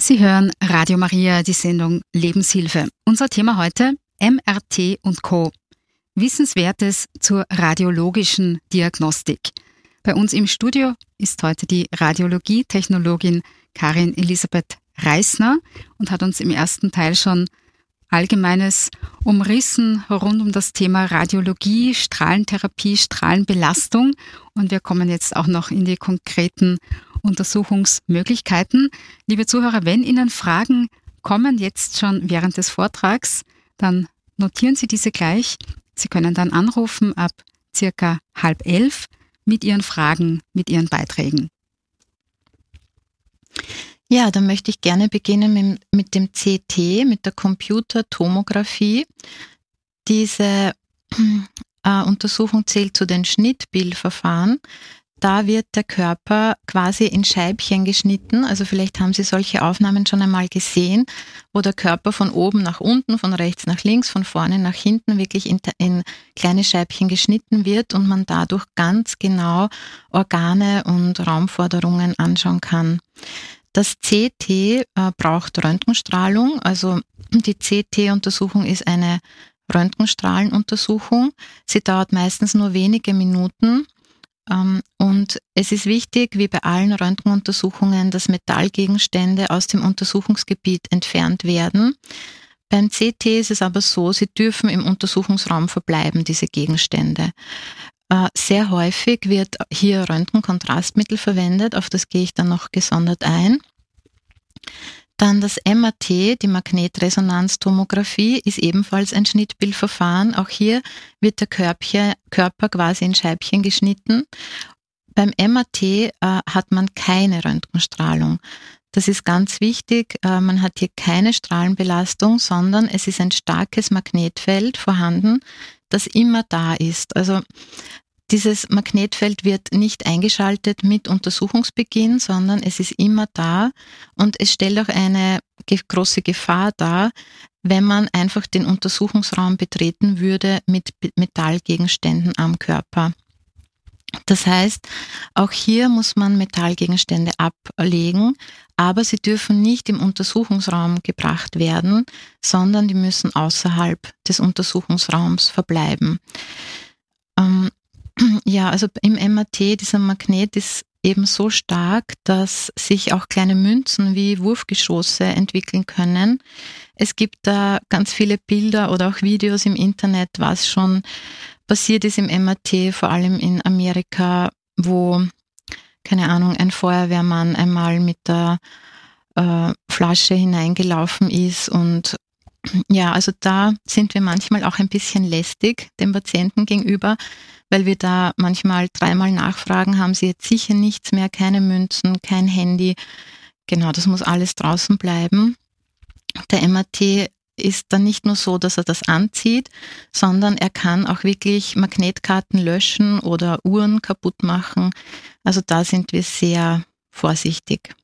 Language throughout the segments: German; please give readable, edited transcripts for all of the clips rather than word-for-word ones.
Sie hören Radio Maria, die Sendung Lebenshilfe. Unser Thema heute: MRT und Co. Wissenswertes zur radiologischen Diagnostik. Bei uns im Studio ist heute die Radiologietechnologin Karin Elisabeth Reisner und hat uns im ersten Teil schon Allgemeines umrissen rund um das Thema Radiologie, Strahlentherapie, Strahlenbelastung. Und wir kommen jetzt auch noch in die konkreten Untersuchungsmöglichkeiten. Liebe Zuhörer, wenn Ihnen Fragen kommen, jetzt schon während des Vortrags, dann notieren Sie diese gleich. Sie können dann anrufen ab circa 10:30 mit Ihren Fragen, mit Ihren Beiträgen. Ja, dann möchte ich gerne beginnen mit dem CT, mit der Computertomographie. Diese Untersuchung zählt zu den Schnittbildverfahren. Da wird der Körper quasi in Scheibchen geschnitten. Also vielleicht haben Sie solche Aufnahmen schon einmal gesehen, wo der Körper von oben nach unten, von rechts nach links, von vorne nach hinten wirklich in kleine Scheibchen geschnitten wird und man dadurch ganz genau Organe und Raumforderungen anschauen kann. Das CT braucht Röntgenstrahlung, also die CT-Untersuchung ist eine Röntgenstrahlenuntersuchung. Sie dauert meistens nur wenige Minuten und es ist wichtig, wie bei allen Röntgenuntersuchungen, dass Metallgegenstände aus dem Untersuchungsgebiet entfernt werden. Beim CT ist es aber so, sie dürfen im Untersuchungsraum verbleiben, diese Gegenstände. Sehr häufig wird hier Röntgenkontrastmittel verwendet, auf das gehe ich dann noch gesondert ein. Dann das MRT, die Magnetresonanztomographie, ist ebenfalls ein Schnittbildverfahren. Auch hier wird der Körper quasi in Scheibchen geschnitten. Beim MRT hat man keine Röntgenstrahlung. Das ist ganz wichtig. Man hat hier keine Strahlenbelastung, sondern es ist ein starkes Magnetfeld vorhanden, das immer da ist. Also dieses Magnetfeld wird nicht eingeschaltet mit Untersuchungsbeginn, sondern es ist immer da und es stellt auch eine große Gefahr dar, wenn man einfach den Untersuchungsraum betreten würde mit Metallgegenständen am Körper. Das heißt, auch hier muss man Metallgegenstände ablegen, aber sie dürfen nicht im Untersuchungsraum gebracht werden, sondern die müssen außerhalb des Untersuchungsraums verbleiben. Ja, also im MRT, dieser Magnet ist eben so stark, dass sich auch kleine Münzen wie Wurfgeschosse entwickeln können. Es gibt da ganz viele Bilder oder auch Videos im Internet, was schon passiert ist im MRT, vor allem in Amerika, wo, keine Ahnung, ein Feuerwehrmann einmal mit der Flasche hineingelaufen ist und ja, also da sind wir manchmal auch ein bisschen lästig dem Patienten gegenüber, weil wir da manchmal 3-mal nachfragen, haben Sie jetzt sicher nichts mehr, keine Münzen, kein Handy. Genau, das muss alles draußen bleiben. Der MRT ist dann nicht nur so, dass er das anzieht, sondern er kann auch wirklich Magnetkarten löschen oder Uhren kaputt machen. Also da sind wir sehr vorsichtig.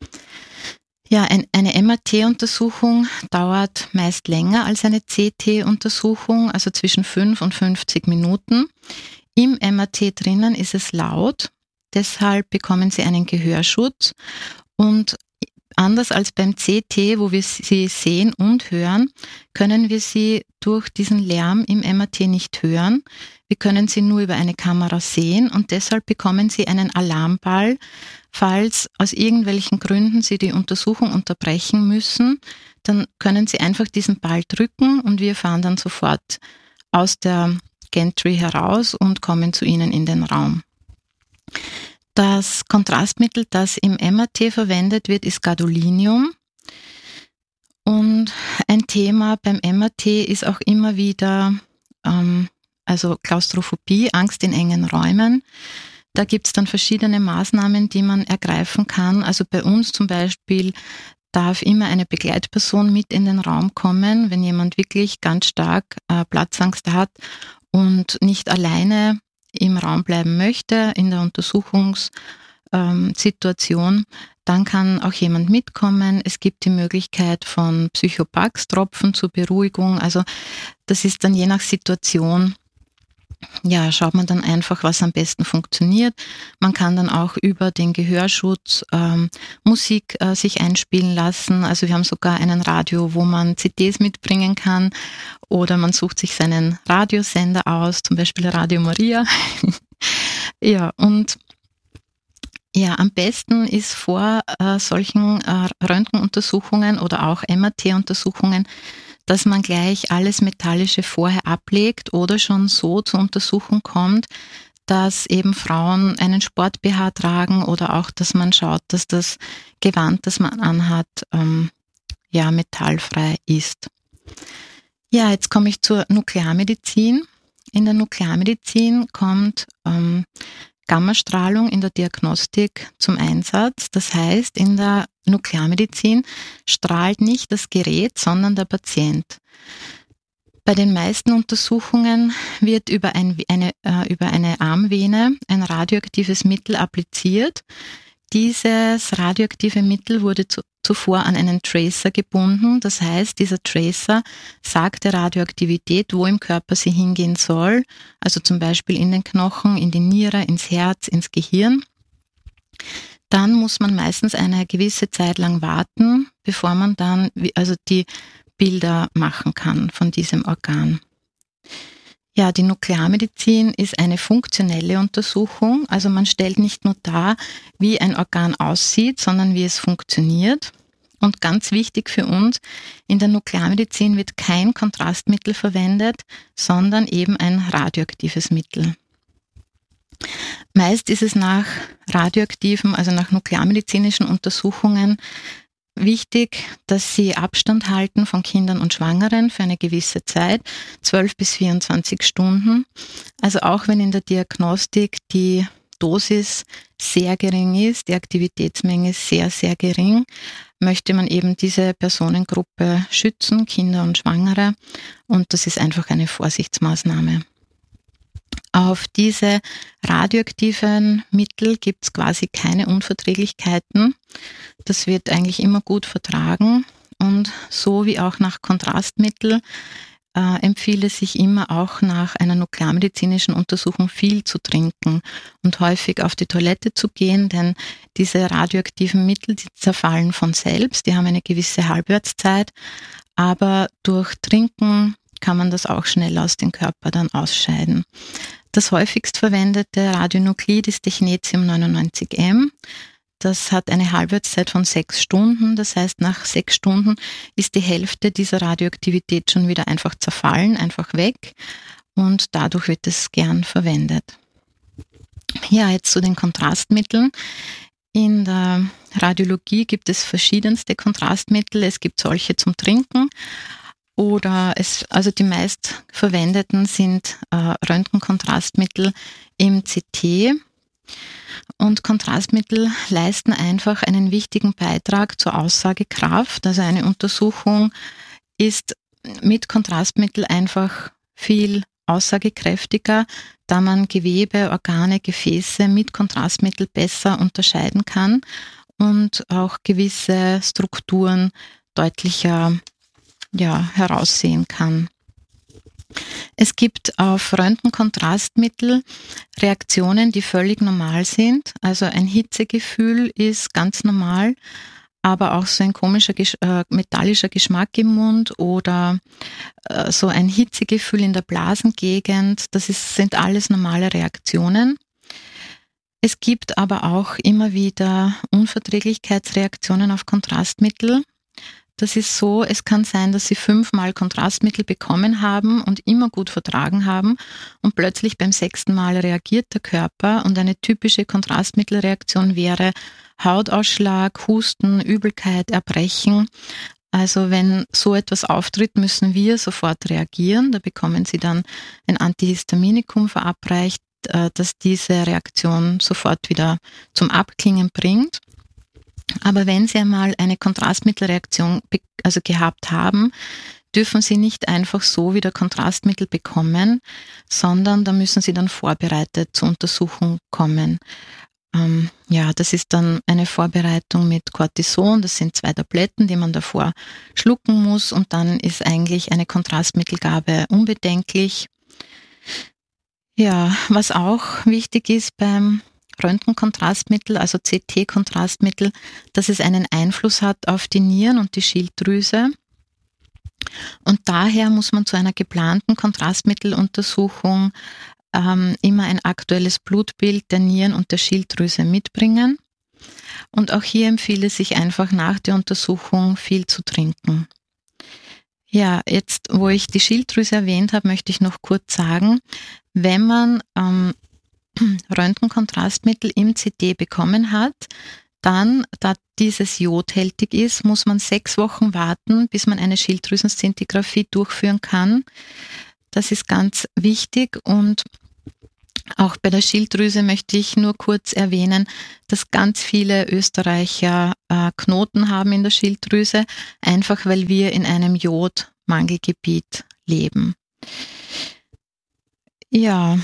Ja, eine MRT-Untersuchung dauert meist länger als eine CT-Untersuchung, also zwischen 5 und 50 Minuten. Im MRT drinnen ist es laut, deshalb bekommen Sie einen Gehörschutz und anders als beim CT, wo wir Sie sehen und hören, können wir Sie durch diesen Lärm im MRT nicht hören. Wir können Sie nur über eine Kamera sehen und deshalb bekommen Sie einen Alarmball, falls aus irgendwelchen Gründen Sie die Untersuchung unterbrechen müssen. Dann können Sie einfach diesen Ball drücken und wir fahren dann sofort aus der Gantry heraus und kommen zu Ihnen in den Raum. Das Kontrastmittel, das im MRT verwendet wird, ist Gadolinium. Und ein Thema beim MRT ist auch immer wieder also Klaustrophobie, Angst in engen Räumen. Da gibt es dann verschiedene Maßnahmen, die man ergreifen kann. Also bei uns zum Beispiel darf immer eine Begleitperson mit in den Raum kommen, wenn jemand wirklich ganz stark Platzangst hat und nicht alleine im Raum bleiben möchte in der Untersuchungssituation, dann kann auch jemand mitkommen. Es gibt die Möglichkeit von Psychopax-Tropfen zur Beruhigung. Also das ist dann je nach Situation ja, schaut man dann einfach, was am besten funktioniert. Man kann dann auch über den Gehörschutz Musik sich einspielen lassen. Also wir haben sogar einen Radio, wo man CDs mitbringen kann, oder man sucht sich seinen Radiosender aus, zum Beispiel Radio Maria. Ja, und ja, am besten ist vor solchen Röntgenuntersuchungen oder auch MRT-Untersuchungen, dass man gleich alles Metallische vorher ablegt oder schon so zur Untersuchung kommt, dass eben Frauen einen Sport-BH tragen, oder auch, dass man schaut, dass das Gewand, das man anhat, ja, metallfrei ist. Ja, jetzt komme ich zur Nuklearmedizin. In der Nuklearmedizin kommt Gammastrahlung in der Diagnostik zum Einsatz. Das heißt, in der Nuklearmedizin strahlt nicht das Gerät, sondern der Patient. Bei den meisten Untersuchungen wird über eine Armvene ein radioaktives Mittel appliziert. Dieses radioaktive Mittel wurde zuvor an einen Tracer gebunden. Das heißt, dieser Tracer sagt der Radioaktivität, wo im Körper sie hingehen soll. Also zum Beispiel in den Knochen, in die Niere, ins Herz, ins Gehirn. Dann muss man meistens eine gewisse Zeit lang warten, bevor man dann die Bilder machen kann von diesem Organ. Ja, die Nuklearmedizin ist eine funktionelle Untersuchung. Also man stellt nicht nur dar, wie ein Organ aussieht, sondern wie es funktioniert. Und ganz wichtig für uns, in der Nuklearmedizin wird kein Kontrastmittel verwendet, sondern eben ein radioaktives Mittel. Meist ist es nach radioaktiven, also nach nuklearmedizinischen Untersuchungen wichtig, dass sie Abstand halten von Kindern und Schwangeren für eine gewisse Zeit, 12 bis 24 Stunden. Also auch wenn in der Diagnostik die Dosis sehr gering ist, die Aktivitätsmenge sehr, sehr gering, möchte man eben diese Personengruppe schützen, Kinder und Schwangere. Und das ist einfach eine Vorsichtsmaßnahme. Auf diese radioaktiven Mittel gibt es quasi keine Unverträglichkeiten. Das wird eigentlich immer gut vertragen. Und so wie auch nach Kontrastmittel empfiehlt es sich immer auch nach einer nuklearmedizinischen Untersuchung viel zu trinken und häufig auf die Toilette zu gehen, denn diese radioaktiven Mittel, die zerfallen von selbst, die haben eine gewisse Halbwertszeit, aber durch Trinken kann man das auch schnell aus dem Körper dann ausscheiden. Das häufigst verwendete Radionuklid ist Technetium 99M. Das hat eine Halbwertszeit von 6 Stunden. Das heißt, nach 6 Stunden ist die Hälfte dieser Radioaktivität schon wieder einfach zerfallen, einfach weg. Und dadurch wird es gern verwendet. Ja, jetzt zu den Kontrastmitteln. In der Radiologie gibt es verschiedenste Kontrastmittel. Es gibt solche zum Trinken. Also die meist verwendeten sind Röntgenkontrastmittel im CT. Und Kontrastmittel leisten einfach einen wichtigen Beitrag zur Aussagekraft. Also eine Untersuchung ist mit Kontrastmittel einfach viel aussagekräftiger, da man Gewebe, Organe, Gefäße mit Kontrastmittel besser unterscheiden kann und auch gewisse Strukturen deutlicher heraussehen kann. Es gibt auf Röntgenkontrastmittel Reaktionen, die völlig normal sind. Also ein Hitzegefühl ist ganz normal, aber auch so ein komischer metallischer Geschmack im Mund oder so ein Hitzegefühl in der Blasengegend, sind alles normale Reaktionen. Es gibt aber auch immer wieder Unverträglichkeitsreaktionen auf Kontrastmittel. Das ist so, es kann sein, dass Sie 5-mal Kontrastmittel bekommen haben und immer gut vertragen haben und plötzlich beim 6. Mal reagiert der Körper, und eine typische Kontrastmittelreaktion wäre Hautausschlag, Husten, Übelkeit, Erbrechen. Also wenn so etwas auftritt, müssen wir sofort reagieren. Da bekommen Sie dann ein Antihistaminikum verabreicht, das diese Reaktion sofort wieder zum Abklingen bringt. Aber wenn Sie einmal eine Kontrastmittelreaktion gehabt haben, dürfen Sie nicht einfach so wieder Kontrastmittel bekommen, sondern da müssen Sie dann vorbereitet zur Untersuchung kommen. Das ist dann eine Vorbereitung mit Cortison, das sind 2 Tabletten, die man davor schlucken muss, und dann ist eigentlich eine Kontrastmittelgabe unbedenklich. Ja, was auch wichtig ist beim Röntgenkontrastmittel, also CT-Kontrastmittel, dass es einen Einfluss hat auf die Nieren und die Schilddrüse. Und daher muss man zu einer geplanten Kontrastmitteluntersuchung immer ein aktuelles Blutbild der Nieren und der Schilddrüse mitbringen. Und auch hier empfiehlt es sich einfach nach der Untersuchung viel zu trinken. Ja, jetzt, wo ich die Schilddrüse erwähnt habe, möchte ich noch kurz sagen, wenn man Röntgenkontrastmittel im CT bekommen hat, dann, da dieses jodhältig ist, muss man 6 Wochen warten, bis man eine Schilddrüsenszintigraphie durchführen kann. Das ist ganz wichtig und auch bei der Schilddrüse möchte ich nur kurz erwähnen, dass ganz viele Österreicher Knoten haben in der Schilddrüse, einfach weil wir in einem Jodmangelgebiet leben. Ja,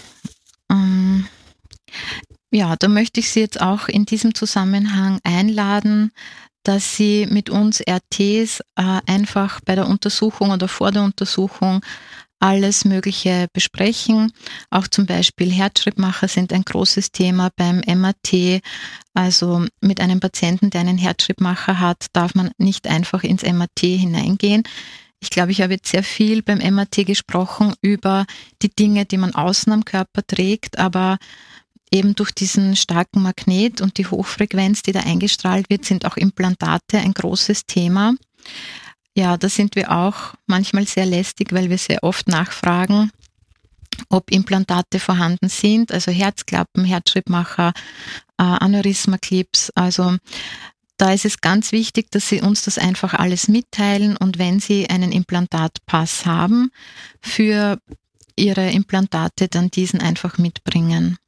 da möchte ich Sie jetzt auch in diesem Zusammenhang einladen, dass Sie mit uns RTs einfach bei der Untersuchung oder vor der Untersuchung alles Mögliche besprechen. Auch zum Beispiel Herzschrittmacher sind ein großes Thema beim MRT. Also mit einem Patienten, der einen Herzschrittmacher hat, darf man nicht einfach ins MRT hineingehen. Ich glaube, ich habe jetzt sehr viel beim MRT gesprochen über die Dinge, die man außen am Körper trägt, aber eben durch diesen starken Magnet und die Hochfrequenz, die da eingestrahlt wird, sind auch Implantate ein großes Thema. Ja, da sind wir auch manchmal sehr lästig, weil wir sehr oft nachfragen, ob Implantate vorhanden sind, also Herzklappen, Herzschrittmacher, Aneurysma-Clips. Also da ist es ganz wichtig, dass Sie uns das einfach alles mitteilen und wenn Sie einen Implantatpass haben für Ihre Implantate, dann diesen einfach mitbringen.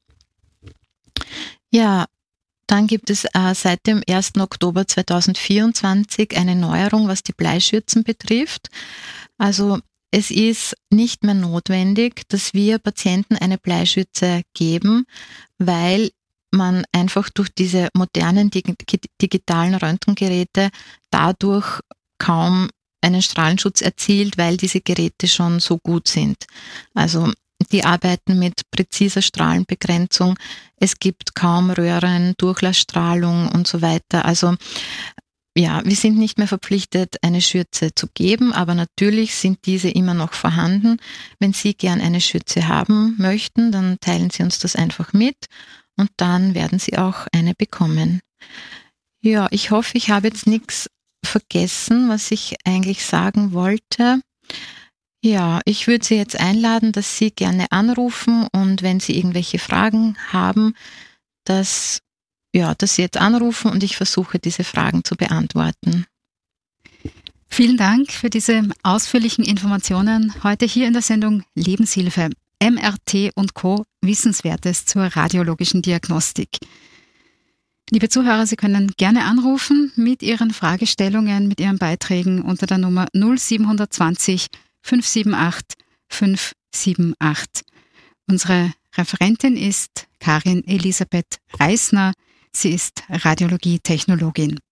Ja, dann gibt es seit dem 1. Oktober 2024 eine Neuerung, was die Bleischürzen betrifft. Also es ist nicht mehr notwendig, dass wir Patienten eine Bleischürze geben, weil man einfach durch diese modernen digitalen Röntgengeräte dadurch kaum einen Strahlenschutz erzielt, weil diese Geräte schon so gut sind. Also die arbeiten mit präziser Strahlenbegrenzung. Es gibt kaum Röhren, Durchlassstrahlung und so weiter. Also ja, wir sind nicht mehr verpflichtet, eine Schürze zu geben, aber natürlich sind diese immer noch vorhanden. Wenn Sie gern eine Schürze haben möchten, dann teilen Sie uns das einfach mit und dann werden Sie auch eine bekommen. Ja, ich hoffe, ich habe jetzt nichts vergessen, was ich eigentlich sagen wollte. Ja, ich würde Sie jetzt einladen, dass Sie gerne anrufen und wenn Sie irgendwelche Fragen haben, dass Sie jetzt anrufen und ich versuche, diese Fragen zu beantworten. Vielen Dank für diese ausführlichen Informationen heute hier in der Sendung Lebenshilfe, MRT und Co. Wissenswertes zur radiologischen Diagnostik. Liebe Zuhörer, Sie können gerne anrufen mit Ihren Fragestellungen, mit Ihren Beiträgen unter der Nummer 0720 578 578. Unsere Referentin ist Karin Elisabeth Reisner. Sie ist Radiologie-Technologin.